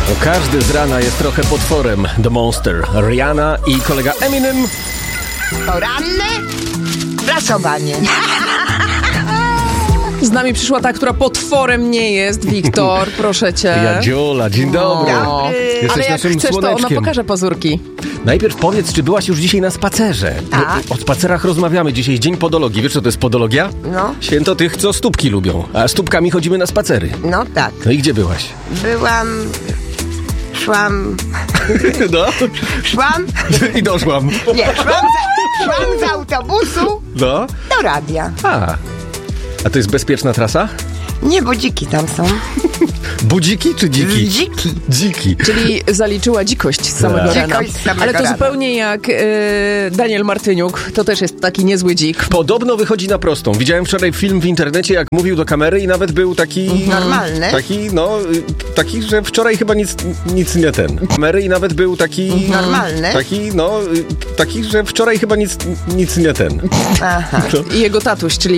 No, każdy z rana jest trochę potworem. The Monster, Rihanna i kolega Eminem. Poranne prasowanie. Z nami przyszła ta, która potworem nie jest. Wiktor, proszę cię. Jadziola, dzień dobry. Jesteś Ale jak naszym chcesz, to ona słoneczkiem. pokaże pazurki. Najpierw powiedz, czy byłaś już dzisiaj na spacerze? Tak. O spacerach rozmawiamy. Dzisiaj Dzień Podologii. Wiesz, co to jest podologia? No. Święto tych, co stópki lubią. A stópkami chodzimy na spacery. No tak. No i gdzie byłaś? Szłam I doszłam. szłam z autobusu No. do radia. A to jest bezpieczna trasa? Nie, bo dziki tam są. Budziki czy dziki? Dziki. Dziki. Czyli zaliczyła dzikość z samego Tak. rana. Dzikość z samego Ale to rana. zupełnie jak Daniel Martyniuk. To też jest taki niezły dzik. Podobno wychodzi na prostą. Widziałem wczoraj film w internecie, jak mówił do kamery i nawet był taki... Normalny. Taki, że wczoraj chyba nic nie ten. Kamery i nawet był taki... Normalny. Taki, że wczoraj chyba nic nie ten. Aha. I jego tatuś, czyli